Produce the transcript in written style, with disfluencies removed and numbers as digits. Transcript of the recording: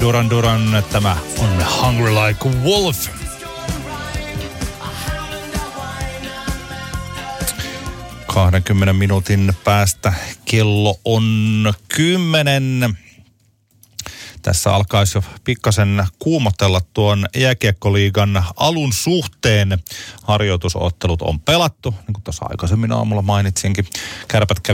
Duran, tämä on Hungry Like a Wolf. – 20 minuutin päästä kello on 10. Tässä alkaisi jo pikkasen kuumotella tuon jääkiekkoliigan alun suhteen. Harjoitusottelut on pelattu, niin kuin tuossa aikaisemmin aamulla mainitsinkin. Kärpät kävi